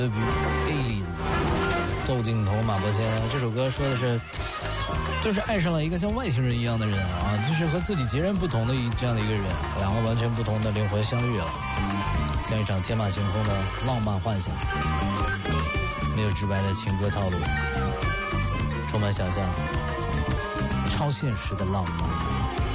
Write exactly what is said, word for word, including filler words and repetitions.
Alien， 窦靖童、马伯骞。这首歌说的是，就是爱上了一个像外星人一样的人啊，就是和自己截然不同的一这样的一个人，两个完全不同的灵魂相遇了，像一场天马行空的浪漫幻想，没有直白的情歌套路，充满想象，超现实的浪漫。